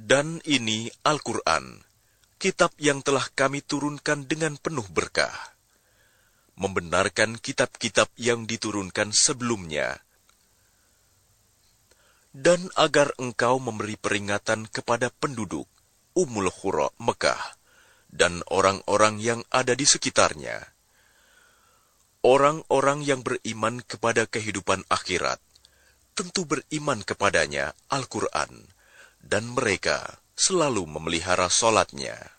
Dan ini Al-Quran, kitab yang telah kami turunkan dengan penuh berkah, membenarkan kitab-kitab yang diturunkan sebelumnya, dan agar engkau memberi peringatan kepada penduduk Ummul Qura Mekah dan orang-orang yang ada di sekitarnya. Orang-orang yang beriman kepada kehidupan akhirat tentu beriman kepadanya Al-Quran, dan mereka selalu memelihara salatnya.